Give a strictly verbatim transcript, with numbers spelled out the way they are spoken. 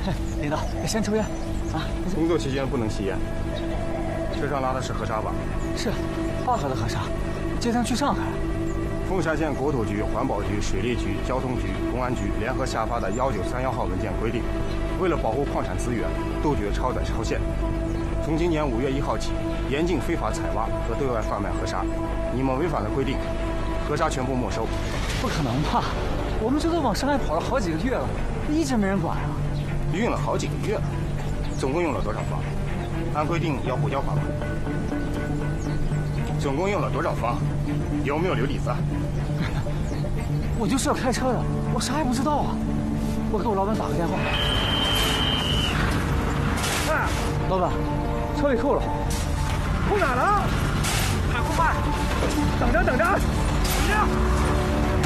领导，先抽烟。啊， 工作期间不能吸烟。车上拉的是河沙吧？ 是，八河的河沙，接趟去上海。 凤山县国土局、环保局、水利局、交通局、公安局联合下发的幺九三幺号文件规定，为了保护矿产资源，杜绝超载超限，从今年五月一号起，严禁非法采挖和对外贩卖河沙。你们违反了规定，河沙全部没收。 不可能吧？我们这都往上海跑了好几个月了，一直没人管啊。 运了好几个月了，总共用了多少方？按规定要补交罚款。总共用了多少方？有没有留底子？ 我就是要开车的，我啥也不知道啊。我给我老板打个电话。哎，老板，车给扣了。扣哪了？快快快！等着等着，等着！